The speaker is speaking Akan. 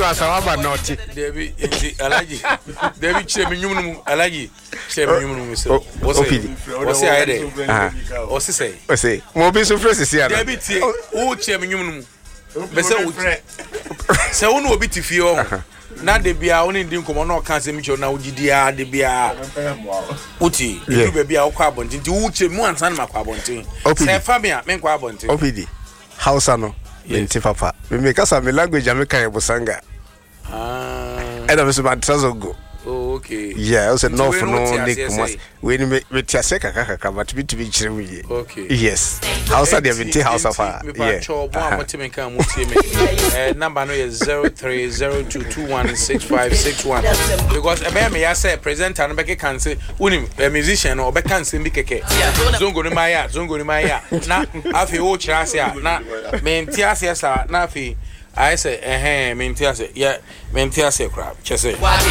so asawaba not. Debi alaji. Debi chemi nyum alaji. Chemi nyum so. What's I there? What's say? What's say? Mo be so fresh here. Debi ti o chemi nyum. Be say o. Say o no obi ti fie o. Na de bia oni ndi nkomo na o kan se mi cho na ogidia de bia. Uti, you be bia o kwa abontin. Ti o chemi ansa na makwa abontin. Say famia me kwa abontin. Opidi. Hausa no. Menti papa. Me make us a language American Busanga. And I was about Trazogo. Oh, okay. Yeah, I was no for no Nick. When me Tiaseka Kaka, but to be chilly. Okay. Yes. House at the Vinti House of Fire. Yeah. Number no is 0302216561. Because a baby, I say, presenter and Becky can say, Unim, a musician or Beccan Simbike. Zongo in my Zongo in my na Afi Ochasia, na Mentiasia, Nafi. I say, mean Tiasia, yeah, Mentiasia crab, just say.